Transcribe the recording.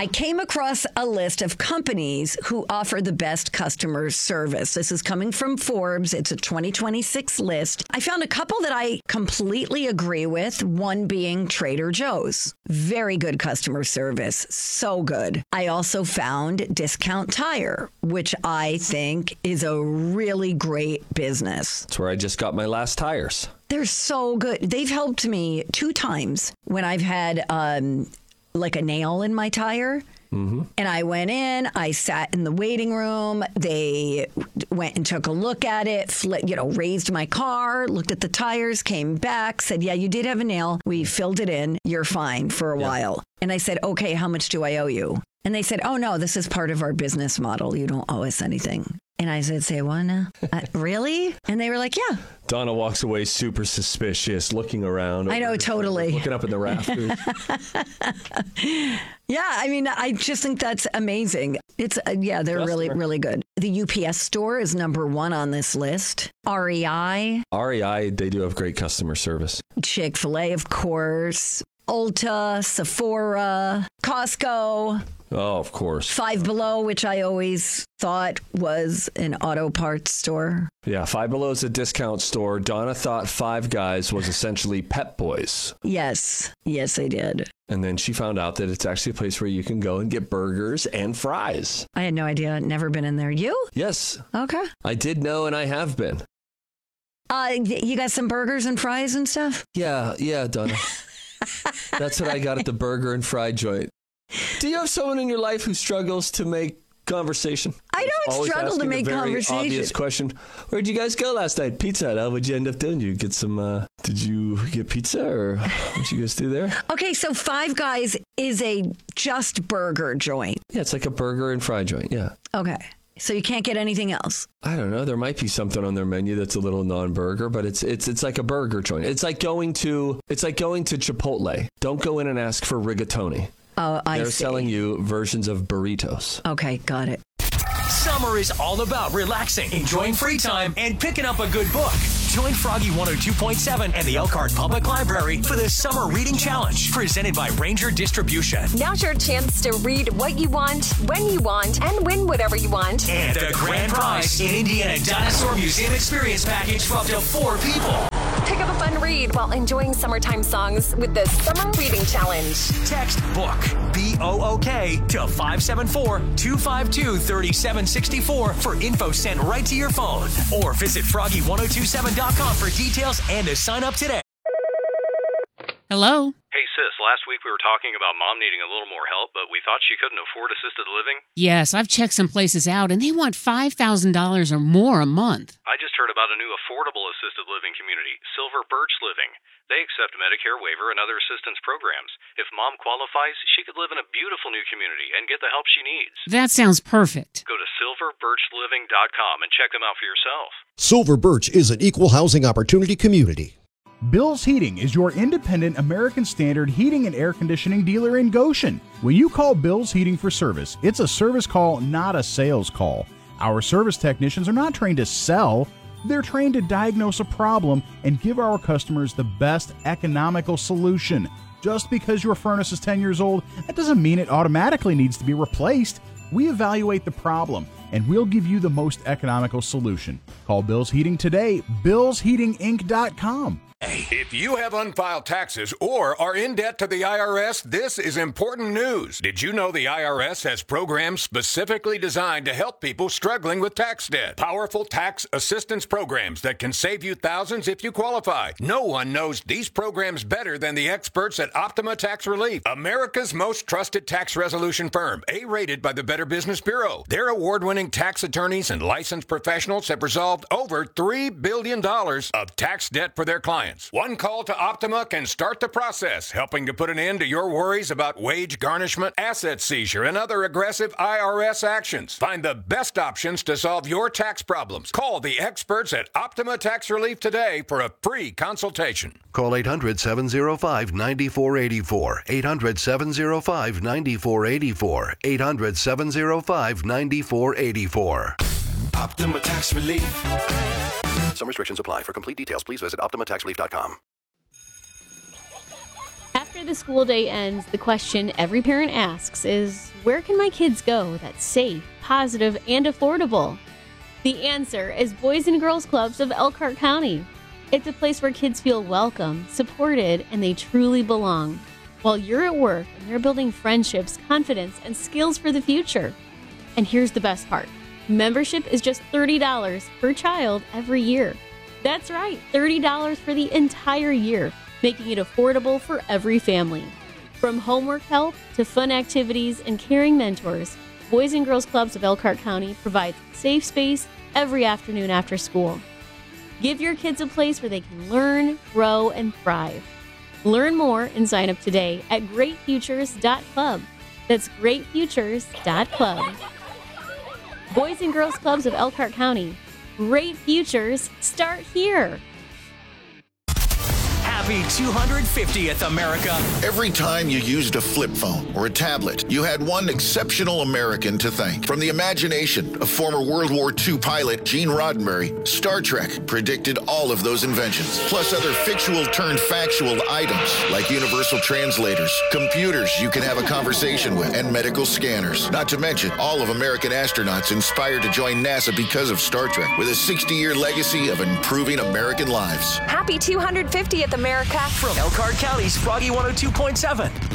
I came across a list of companies who offer the best customer service. This is coming from Forbes. It's a 2026 list. I found a couple that I completely agree with, one being Trader Joe's. Very good customer service. So good. I also found Discount Tire, which I think is a really great business. That's where I just got my last tires. They're so good. They've helped me 2 times when I've had like a nail in my tire. Mm-hmm. And I went in, I sat in the waiting room. They went and took a look at it, raised my car, looked at the tires, came back, said, yeah, you did have a nail. We filled it in. You're fine for a while. And I said, okay, how much do I owe you? And they said, oh, no, this is part of our business model. You don't owe us anything. And I said, say what now? Really? And they were like, yeah. Donna walks away super suspicious, looking around. I know, totally. Looking up at the rafters. Yeah, I mean, I just think that's amazing. It's, they're really, really good. The UPS store is number 1 on this list. REI. REI, they do have great customer service. Chick-fil-A, of course. Ulta, Sephora, Costco. Oh, of course. Five Below, which I always thought was an auto parts store. Yeah, Five Below is a discount store. Donna thought Five Guys was essentially Pep Boys. Yes, I did. And then she found out that it's actually a place where you can go and get burgers and fries. I had no idea. Never been in there. You? Yes. Okay. I did know, and I have been. You got some burgers and fries and stuff? Yeah, Donna. That's what I got at the burger and fry joint. Do you have someone in your life who struggles to make conversation? I don't struggle to make conversation. Obvious question. Where'd you guys go last night? Pizza Hut. What'd you end up doing? Did you get some? Did you get pizza, or what'd you guys do there? Okay, so Five Guys is a just burger joint. Yeah, it's like a burger and fry joint. Yeah. Okay. So you can't get anything else? I don't know. There might be something on their menu that's a little non-burger, but it's like a burger joint. It's like going to Chipotle. Don't go in and ask for rigatoni. Oh, I see. They're selling you versions of burritos. Okay, got it. Summer is all about relaxing, enjoying free time, and picking up a good book. Join Froggy 102.7 and the Elkhart Public Library for the Summer Reading Challenge, presented by Ranger Distribution. Now's your chance to read what you want, when you want, and win whatever you want. And the grand prize, an Indiana Dinosaur Museum Experience Package for up to 4 people. Pick up a fun read while enjoying summertime songs with the Summer Reading Challenge. Text BOOK, B-O-O-K, to 574-252-3764 for info sent right to your phone. Or visit froggy1027.com for details and to sign up today. Hello? Hey, sis, last week we were talking about Mom needing a little more help, but we thought she couldn't afford assisted living. Yes, I've checked some places out, and they want $5,000 or more a month. I just heard about a new affordable assisted living community, Silver Birch Living. They accept Medicare waiver and other assistance programs. If Mom qualifies, she could live in a beautiful new community and get the help she needs. That sounds perfect. Go to silverbirchliving.com and check them out for yourself. Silver Birch is an equal housing opportunity community. Bill's Heating is your independent American Standard heating and air conditioning dealer in Goshen. When you call Bill's Heating for service, it's a service call, not a sales call. Our service technicians are not trained to sell. They're trained to diagnose a problem and give our customers the best economical solution. Just because your furnace is 10 years old, that doesn't mean it automatically needs to be replaced. We evaluate the problem, and we'll give you the most economical solution. Call Bill's Heating today, billsheatinginc.com. If you have unfiled taxes or are in debt to the IRS, this is important news. Did you know the IRS has programs specifically designed to help people struggling with tax debt? Powerful tax assistance programs that can save you thousands if you qualify. No one knows these programs better than the experts at Optima Tax Relief, America's most trusted tax resolution firm, A-rated by the Better Business Bureau. Their award-winning tax attorneys and licensed professionals have resolved over $3 billion of tax debt for their clients. One call to Optima can start the process, helping to put an end to your worries about wage garnishment, asset seizure, and other aggressive IRS actions. Find the best options to solve your tax problems. Call the experts at Optima Tax Relief today for a free consultation. Call 800-705-9484. 800-705-9484. 800-705-9484. Optima Tax Relief. Some restrictions apply. For complete details, please visit OptimaTaxRelief.com. After the school day ends, the question every parent asks is, where can my kids go that's safe, positive, and affordable? The answer is Boys and Girls Clubs of Elkhart County. It's a place where kids feel welcome, supported, and they truly belong. While you're at work and they're building friendships, confidence, and skills for the future. And here's the best part. Membership is just $30 per child every year. That's right, $30 for the entire year, making it affordable for every family. From homework help to fun activities and caring mentors, Boys and Girls Clubs of Elkhart County provides safe space every afternoon after school. Give your kids a place where they can learn, grow, and thrive. Learn more and sign up today at greatfutures.club. That's greatfutures.club. Boys and Girls Clubs of Elkhart County. Great futures start here. Happy 250th, America. Every time you used a flip phone or a tablet, you had one exceptional American to thank. From the imagination of former World War II pilot Gene Roddenberry, Star Trek predicted all of those inventions, plus other fictional-turned-factual items like universal translators, computers you can have a conversation with, and medical scanners. Not to mention all of American astronauts inspired to join NASA because of Star Trek, with a 60-year legacy of improving American lives. Happy 250th, America. From Elkhart County's Froggy 102.7.